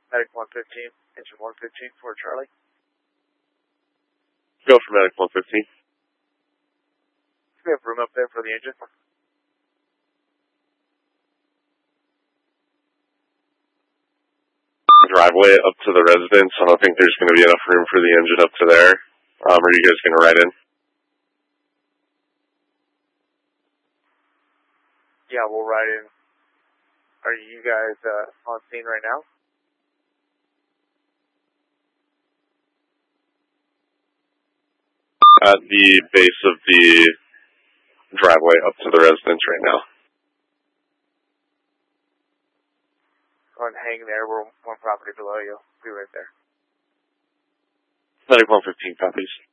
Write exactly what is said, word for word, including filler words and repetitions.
Medic one fifteen, engine one fifteen for Charlie. Go for Medic one fifteen. We have room up there for the engine. Driveway up to the residence. I don't think there's going to be enough room for the engine up to there. Um, are you guys going to ride in? Yeah, we'll ride in. Are you guys uh, on scene right now? At the base of the driveway up to the residence right now. Go ahead and hang there. We're one property below you. Be right there. Medic one fifteen copies.